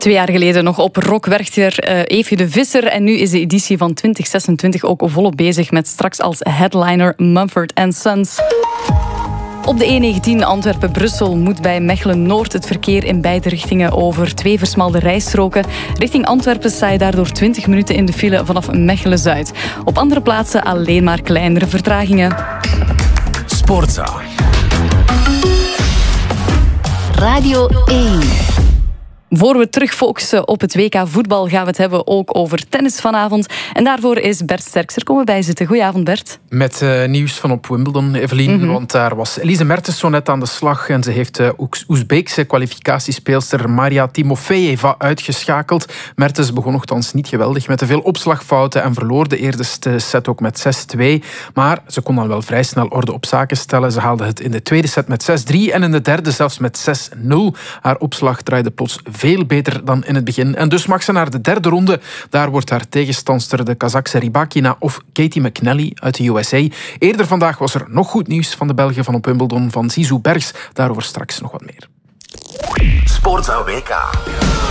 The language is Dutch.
2 jaar geleden nog op Rock werkte er Eefje de Visser. En nu is de editie van 2026 ook volop bezig met straks als headliner Mumford & Sons. Op de E19 Antwerpen-Brussel moet bij Mechelen-Noord het verkeer in beide richtingen over 2 versmalde rijstroken. Richting Antwerpen sta je daardoor 20 minuten in de file vanaf Mechelen-Zuid. Op andere plaatsen alleen maar kleinere vertragingen. Sportza. Radio 1. Voor we terugfocussen op het WK voetbal gaan we het hebben ook over tennis vanavond. En daarvoor is Bert Sterks er komen bijzitten. Goedenavond, Bert. Met nieuws van op Wimbledon, Evelien. Want daar was Elise Mertens zo net aan de slag. En ze heeft de Oezbeekse kwalificatiespeelster Maria Timofeeva uitgeschakeld. Mertens begon nogthans niet geweldig met te veel opslagfouten en verloor de eerste set ook met 6-2. Maar ze kon dan wel vrij snel orde op zaken stellen. Ze haalde het in de tweede set met 6-3 en in de derde zelfs met 6-0. Haar opslag draaide plots veel beter dan in het begin. En dus mag ze naar de derde ronde. Daar wordt haar tegenstandster de Kazachse Rybakina of Katie McNally uit de USA. Eerder vandaag was er nog goed nieuws van de Belgen van op Wimbledon, van Zizou Bergs. Daarover straks nog wat meer. Sportza WK.